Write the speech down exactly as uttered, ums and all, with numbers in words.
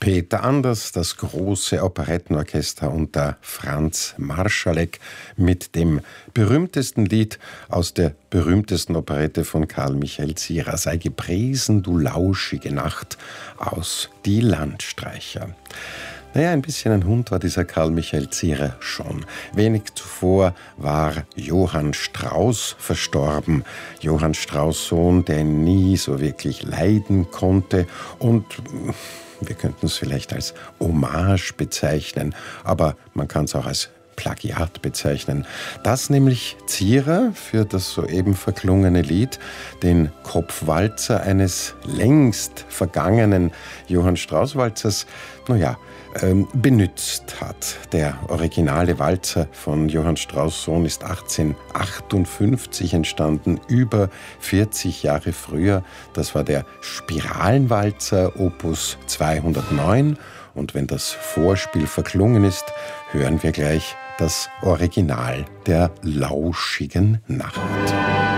Peter Anders, das große Operettenorchester unter Franz Marschalek mit dem berühmtesten Lied aus der berühmtesten Operette von Karl Michael Zierer, Sei gepriesen, du lauschige Nacht, aus Die Landstreicher. Naja, ein bisschen ein Hund war dieser Karl Michael Zierer schon. Wenig zuvor war Johann Strauss verstorben. Johann Strauss' Sohn, der ihn nie so wirklich leiden konnte. Und wir könnten es vielleicht als Hommage bezeichnen, aber man kann es auch als Plagiat bezeichnen. Das nämlich Zierer für das soeben verklungene Lied, den Kopfwalzer eines längst vergangenen Johann Strauss-Walzers, naja, ähm, benützt hat. Der originale Walzer von Johann Strauss' Sohn ist achtzehnhundertachtundfünfzig entstanden, über vierzig Jahre früher. Das war der Spiralenwalzer Opus zweihundertneun. Und wenn das Vorspiel verklungen ist, hören wir gleich das Original der lauschigen Nacht.